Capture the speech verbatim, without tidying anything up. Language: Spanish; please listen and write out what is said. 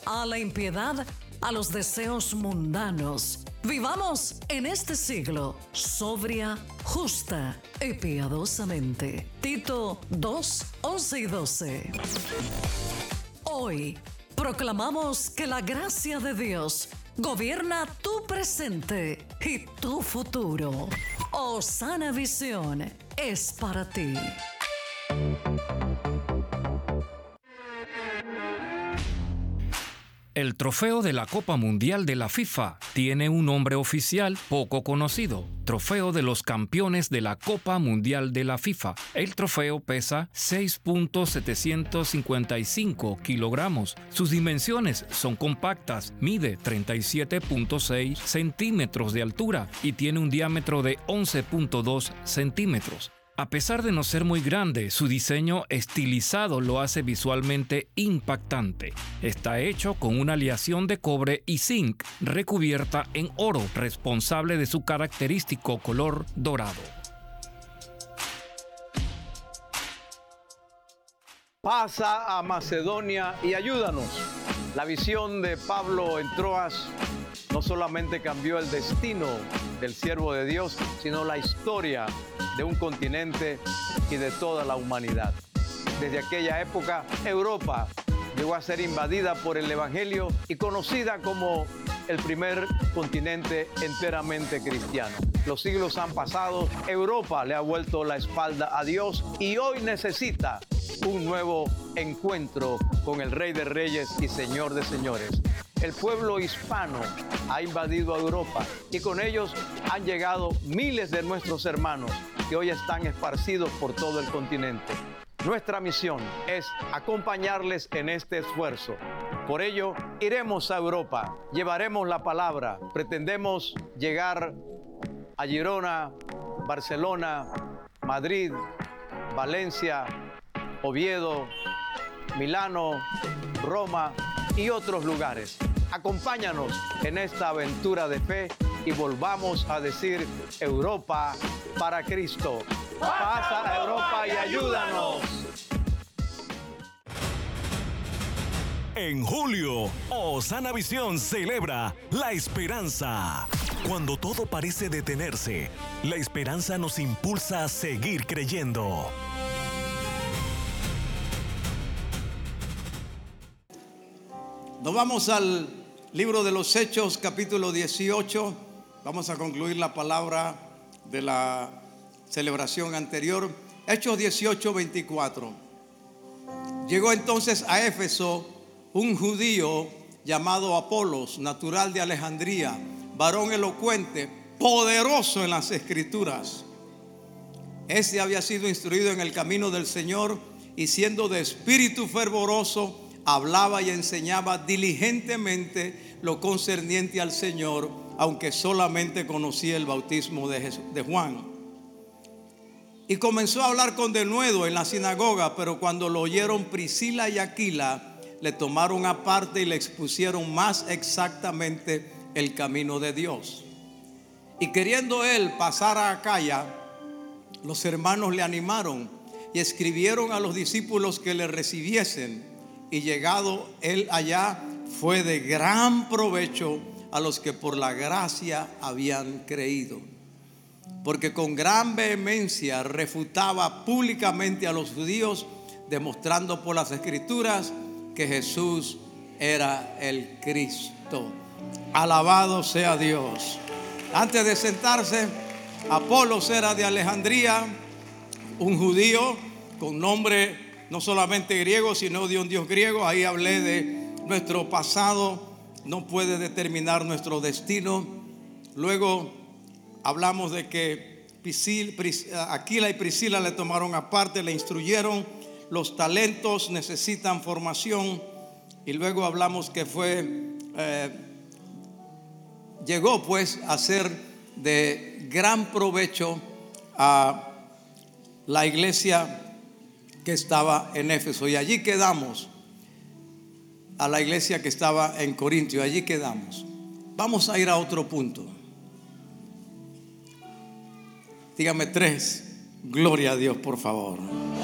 a la impiedad, a los deseos mundanos. Vivamos en este siglo sobria, justa y piadosamente. Tito dos, once y doce. Hoy proclamamos que la gracia de Dios gobierna tu presente y tu futuro. Osana Visión es para ti. El trofeo de la Copa Mundial de la FIFA tiene un nombre oficial poco conocido: Trofeo de los Campeones de la Copa Mundial de la FIFA. El trofeo pesa seis punto setecientos cincuenta y cinco kilogramos. Sus dimensiones son compactas, mide treinta y siete punto seis centímetros de altura y tiene un diámetro de once punto dos centímetros. A pesar de no ser muy grande, su diseño estilizado lo hace visualmente impactante. Está hecho con una aleación de cobre y zinc recubierta en oro, responsable de su característico color dorado. Pasa a Macedonia y ayúdanos. La visión de Pablo en Troas no solamente cambió el destino del siervo de Dios, sino la historia de un continente y de toda la humanidad. Desde aquella época, Europa llegó a ser invadida por el Evangelio y conocida como el primer continente enteramente cristiano. Los siglos han pasado, Europa le ha vuelto la espalda a Dios y hoy necesita un nuevo encuentro con el Rey de Reyes y Señor de Señores. El pueblo hispano ha invadido a Europa y con ellos han llegado miles de nuestros hermanos que hoy están esparcidos por todo el continente. Nuestra misión es acompañarles en este esfuerzo. Por ello, iremos a Europa, llevaremos la palabra, pretendemos llegar a Girona, Barcelona, Madrid, Valencia, Oviedo, Milano, Roma y otros lugares. Acompáñanos en esta aventura de fe y volvamos a decir: Europa para Cristo. Pasa a Europa y ayúdanos. En julio, Osana Visión celebra la esperanza. Cuando todo parece detenerse, la esperanza nos impulsa a seguir creyendo. Nos vamos al libro de los Hechos, capítulo dieciocho. Vamos a concluir la palabra de la celebración anterior. Hechos dieciocho, veinticuatro. Llegó entonces a Éfeso un judío llamado Apolos, natural de Alejandría, varón elocuente, poderoso en las Escrituras. Este había sido instruido en el camino del Señor y, siendo de espíritu fervoroso, hablaba y enseñaba diligentemente lo concerniente al Señor, aunque solamente conocía el bautismo de, Jesús, de Juan. Y comenzó a hablar con denuedo en la sinagoga, pero cuando lo oyeron Priscila y Aquila, le tomaron aparte y le expusieron más exactamente el camino de Dios. Y queriendo él pasar a Acaya, los hermanos le animaron y escribieron a los discípulos que le recibiesen. Y llegado él allá, fue de gran provecho a los que por la gracia habían creído, porque con gran vehemencia refutaba públicamente a los judíos, demostrando por las Escrituras que Jesús era el Cristo. Alabado sea Dios. Antes de sentarse, Apolos era de Alejandría, un judío con nombre no solamente griego, sino de un Dios griego. Ahí hablé de nuestro pasado, no puede determinar nuestro destino. Luego hablamos de que Aquila y Priscila le tomaron aparte, le instruyeron. Los talentos necesitan formación. Y luego hablamos que fue eh, llegó pues a ser de gran provecho a la iglesia que estaba en Éfeso. Y allí quedamos. A la iglesia que estaba en Corintio, allí quedamos. Vamos a ir a otro punto. Dígame tres. Gloria a Dios, por favor.